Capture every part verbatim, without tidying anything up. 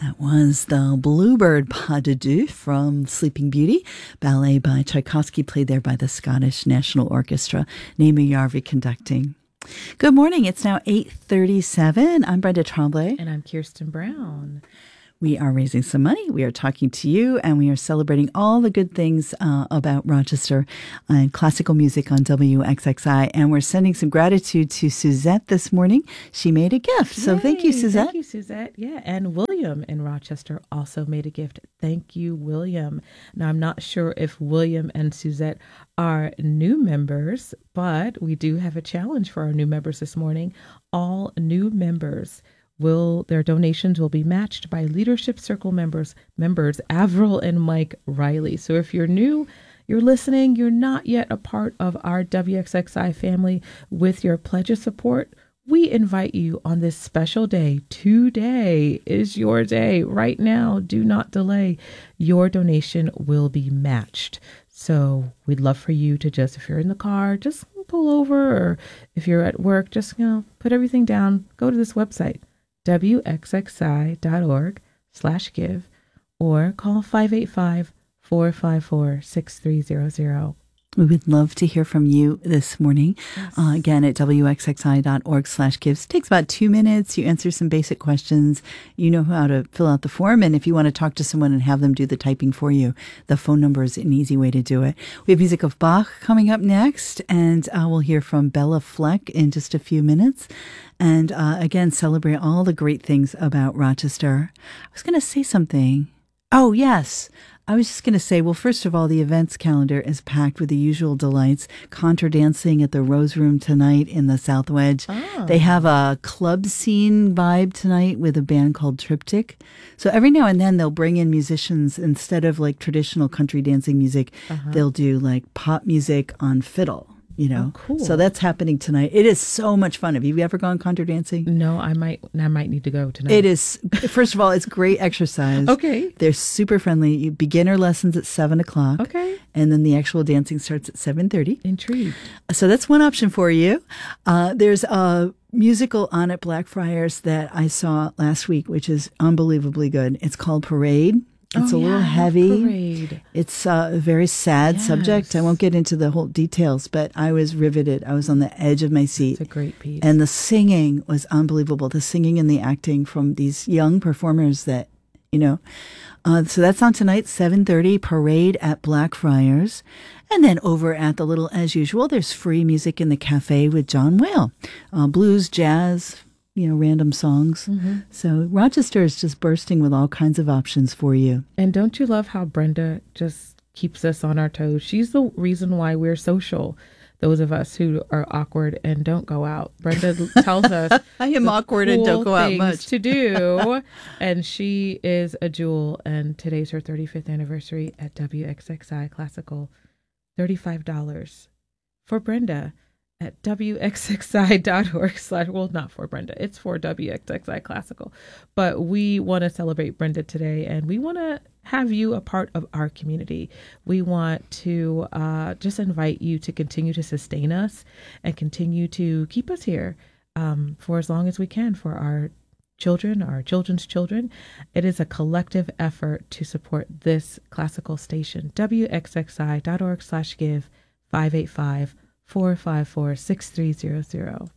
That was the Bluebird Pas de Deux from Sleeping Beauty, ballet by Tchaikovsky, played there by the Scottish National Orchestra, Naima Yarvi conducting. Good morning. It's now eight thirty-seven. I'm Brenda Tremblay. And I'm Kirsten Brown. We are raising some money. We are talking to you, and we are celebrating all the good things uh, about Rochester and classical music on W X X I. And we're sending some gratitude to Suzette this morning. She made a gift. So Yay, thank you, Suzette. Thank you, Suzette. Yeah. And William in Rochester also made a gift. Thank you, William. Now, I'm not sure if William and Suzette are new members, but we do have a challenge for our new members this morning. All new members will their donations will be matched by Leadership Circle members, members Avril and Mike Riley. So if you're new, you're listening, you're not yet a part of our W X X I family with your pledge of support, we invite you on this special day. Today is your day. Right now, do not delay. Your donation will be matched. So we'd love for you to just, if you're in the car, just pull over, or if you're at work, just, you know, put everything down, go to this website, W X X I dot org slash give, or call five eight five, four five four, six three zero zero. We would love to hear from you this morning. Yes. Uh, again, at W X X I dot org slash gives. It takes about two minutes. You answer some basic questions. You know how to fill out the form. And if you want to talk to someone and have them do the typing for you, the phone number is an easy way to do it. We have music of Bach coming up next, and uh, we'll hear from Bella Fleck in just a few minutes. And uh, again, celebrate all the great things about Rochester. I was going to say something. Oh, yes. I was just going to say, well, first of all, the events calendar is packed with the usual delights. Contra dancing at the Rose Room tonight in the South Wedge. Oh. They have a club scene vibe tonight with a band called Triptych. So every now and then they'll bring in musicians. Instead of like traditional country dancing music, uh-huh. they'll do like pop music on fiddle. You know, oh, cool. So that's happening tonight. It is so much fun. Have you ever gone contra dancing? No, I might. I might need to go tonight. It is. First of all, it's great exercise. Okay, they're super friendly. You beginner lessons at seven o'clock. Okay, and then the actual dancing starts at seven thirty. Intrigued. So that's one option for you. Uh, there's a musical on at Blackfriars that I saw last week, which is unbelievably good. It's called Parade. It's oh, a yeah, little heavy. Parade. It's a very sad yes. subject. I won't get into the whole details, but I was riveted. I was on the edge of my seat. It's a great piece. And the singing was unbelievable. The singing and the acting from these young performers that, you know. Uh, so that's on tonight, seven thirty, Parade at Blackfriars. And then over at the Little As Usual, there's free music in the cafe with John Whale. Uh, blues, jazz, you know, random songs. Mm-hmm. So Rochester is just bursting with all kinds of options for you. And don't you love how Brenda just keeps us on our toes? She's the reason why we're social. Those of us who are awkward and don't go out. Brenda tells us I am awkward cool and don't go out much to do. And she is a jewel. And today's her thirty-fifth anniversary at W X X I Classical. thirty-five dollars for Brenda at W X X I dot org slash, well, not for Brenda, it's for W X X I Classical. But we want to celebrate Brenda today, and we want to have you a part of our community. We want to uh, just invite you to continue to sustain us and continue to keep us here um, for as long as we can for our children, our children's children. It is a collective effort to support this classical station. W X X I dot org slash give, five eight five, four five four, six three zero zero.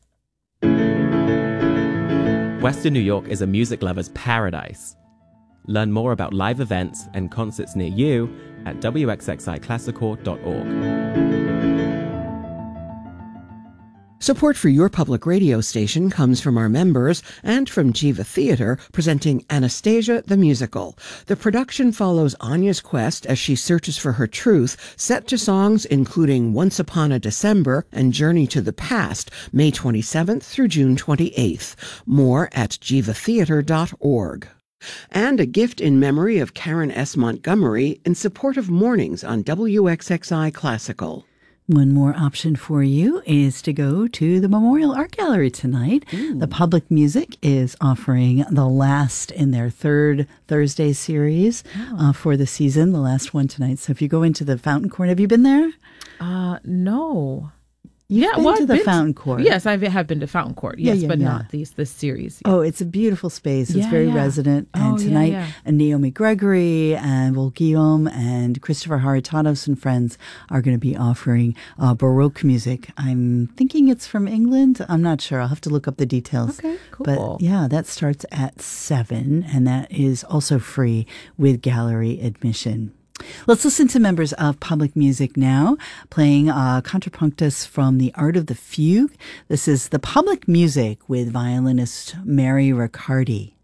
Western New York is a music lover's paradise. Learn more about live events and concerts near you at W X X I classical dot org. Support for your public radio station comes from our members and from Jiva Theater, presenting Anastasia the Musical. The production follows Anya's quest as she searches for her truth, set to songs including Once Upon a December and Journey to the Past, May twenty-seventh through June twenty-eighth. More at jiva theater dot org. And a gift in memory of Karen S. Montgomery in support of mornings on W X X I Classical. One more option for you is to go to the Memorial Art Gallery tonight. Ooh. The Public Music is offering the last in their third Thursday series oh. uh, for the season, the last one tonight. So if you go into the Fountain Court, have you been there? Uh, no. You've yeah, been well, to I've the been Fountain Court. Yes, I have been to Fountain Court. Yes, Yeah, yeah, but yeah. not these this series. Oh, it's a beautiful space. It's Yeah, very yeah. resident. And Oh, yeah, tonight, yeah. uh, Naomi Gregory and Will Guillaume and Christopher Haritatos and friends are going to be offering uh, Baroque music. I'm thinking it's from England. I'm not sure. I'll have to look up the details. Okay, cool. But yeah, that starts at seven, and that is also free with gallery admission. Let's listen to members of Public Music now, playing uh, Contrapunctus from The Art of the Fugue. This is the Public Music with violinist Mary Riccardi.